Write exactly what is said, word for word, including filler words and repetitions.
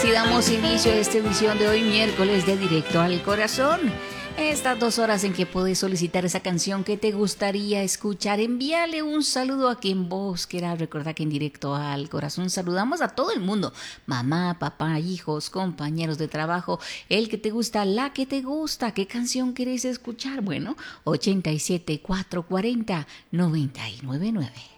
así damos inicio a esta edición de hoy miércoles de Directo al Corazón. Estas dos horas en que puedes solicitar esa canción que te gustaría escuchar, envíale un saludo a quien vos quieras. Recuerda que en Directo al Corazón saludamos a todo el mundo, mamá, papá, hijos, compañeros de trabajo, el que te gusta, la que te gusta. ¿Qué canción querés escuchar? Bueno, ochenta y siete, cuatrocientos cuarenta, noventa y nueve nueve.